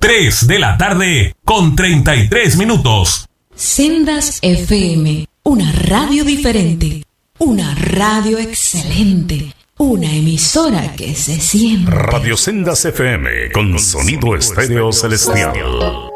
3 de la tarde con 33 minutos. Sendas FM, una radio diferente, una radio excelente, una emisora que se siente. Radio Sendas FM con sonido estéreo celestial.